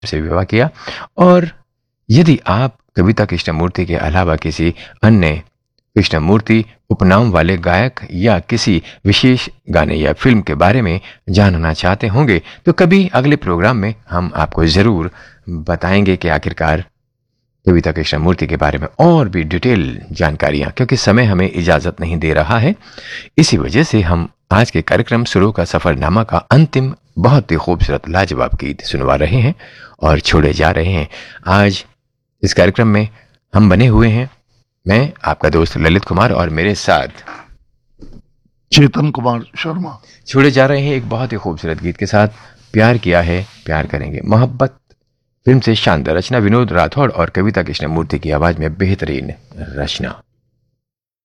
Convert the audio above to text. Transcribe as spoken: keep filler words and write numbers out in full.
से विवाह किया। और यदि आप कविता कृष्णमूर्ति के अलावा किसी अन्य कृष्णमूर्ति उपनाम वाले गायक या किसी विशेष गाने या फिल्म के बारे में जानना चाहते होंगे तो कभी अगले प्रोग्राम में हम आपको जरूर बताएंगे कि आखिरकार कविता कृष्णमूर्ति के बारे में और भी डिटेल जानकारियां, क्योंकि समय हमें इजाजत नहीं दे रहा है। इसी वजह से हम आज के कार्यक्रम सुरों का सफरनामा का अंतिम बहुत ही खूबसूरत लाजवाब गीत सुनवा रहे हैं और छोड़े जा रहे हैं। आज इस कार्यक्रम में हम बने हुए हैं, मैं आपका दोस्त ललित कुमार और मेरे साथ चेतन कुमार शर्मा। छोड़े जा रहे हैं एक बहुत ही खूबसूरत गीत के साथ। प्यार किया है प्यार करेंगे, मोहब्बत फिल्म से शानदार रचना, विनोद राठौड़ और कविता कृष्णमूर्ति की आवाज में बेहतरीन रचना।